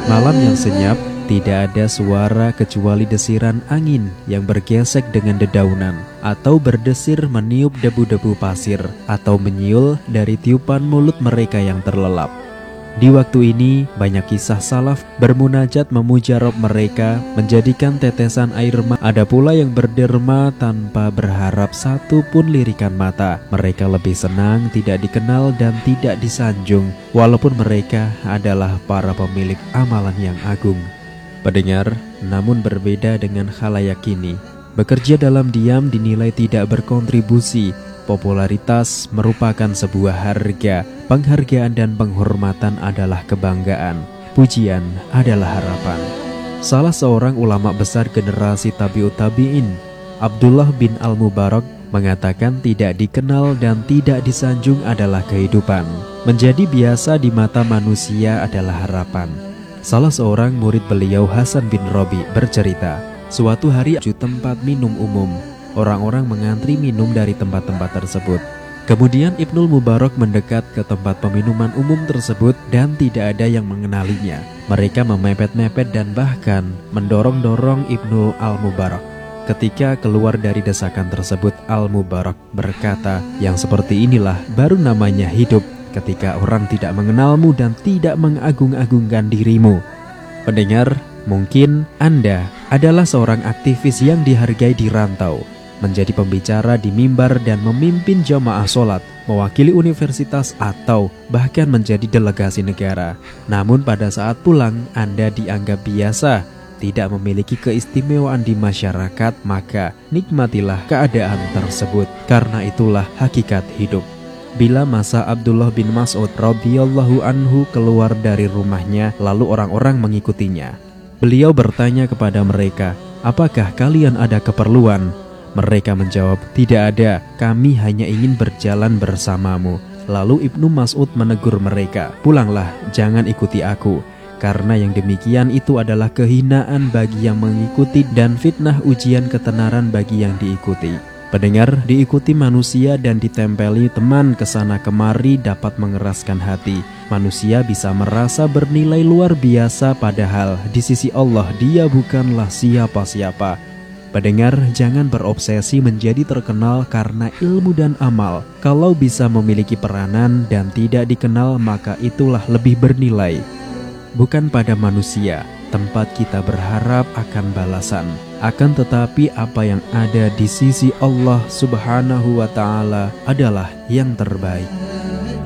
Malam yang senyap, tidak ada suara kecuali desiran angin yang bergesek dengan dedaunan, atau berdesir meniup debu-debu pasir, atau menyiul dari tiupan mulut mereka yang terlelap. Di waktu ini, banyak kisah salaf bermunajat memuja Rabb mereka, menjadikan tetesan air mata. Ada pula yang berderma tanpa berharap satu pun lirikan mata. Mereka lebih senang tidak dikenal dan tidak disanjung, walaupun mereka adalah para pemilik amalan yang agung. Pendengar, namun berbeda dengan khalayak kini. Bekerja dalam diam dinilai tidak berkontribusi. Popularitas merupakan sebuah harga, penghargaan dan penghormatan adalah kebanggaan, pujian adalah harapan. Salah seorang ulama besar generasi tabi'ut tabi'in, Abdullah bin Al-Mubarak, mengatakan tidak dikenal dan tidak disanjung adalah kehidupan. Menjadi biasa di mata manusia adalah harapan. Salah seorang murid beliau, Hasan bin Robi, bercerita, suatu hari di tempat minum umum, orang-orang mengantri minum dari tempat-tempat tersebut. Kemudian Ibnul Mubarak mendekat ke tempat peminuman umum tersebut dan tidak ada yang mengenalinya. Mereka memepet-mepet dan bahkan mendorong-dorong Ibnul Al-Mubarak. Ketika keluar dari desakan tersebut, Al-Mubarak berkata, yang seperti inilah baru namanya hidup, ketika orang tidak mengenalmu dan tidak mengagung-agungkan dirimu. Pendengar, mungkin Anda adalah seorang aktivis yang dihargai di rantau, menjadi pembicara di mimbar dan memimpin jamaah sholat, mewakili universitas atau bahkan menjadi delegasi negara. Namun pada saat pulang Anda dianggap biasa, tidak memiliki keistimewaan di masyarakat, maka nikmatilah keadaan tersebut, karena itulah hakikat hidup. Bila masa Abdullah bin Mas'ud radhiyallahu anhu keluar dari rumahnya, lalu orang-orang mengikutinya. Beliau bertanya kepada mereka, apakah kalian ada keperluan? Mereka menjawab, tidak ada, kami hanya ingin berjalan bersamamu. Lalu Ibnu Mas'ud menegur mereka, pulanglah, jangan ikuti aku. Karena yang demikian itu adalah kehinaan bagi yang mengikuti dan fitnah ujian ketenaran bagi yang diikuti. Pendengar, diikuti manusia dan ditempeli teman kesana kemari dapat mengeraskan hati. Manusia bisa merasa bernilai luar biasa, padahal di sisi Allah dia bukanlah siapa-siapa. Pendengar, jangan berobsesi menjadi terkenal karena ilmu dan amal. Kalau bisa memiliki peranan dan tidak dikenal, maka itulah lebih bernilai. Bukan pada manusia tempat kita berharap akan balasan, akan tetapi apa yang ada di sisi Allah Subhanahu wa Ta'ala adalah yang terbaik.